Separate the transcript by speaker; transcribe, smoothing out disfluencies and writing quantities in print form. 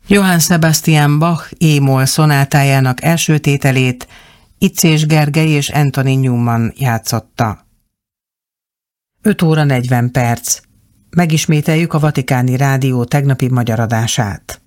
Speaker 1: Johann Sebastian Bach é-moll szonátájának első tételét Icés Gergely és Anthony Newman játszotta. 5 óra 40 perc. Megismételjük a Vatikáni Rádió tegnapi magyar adását.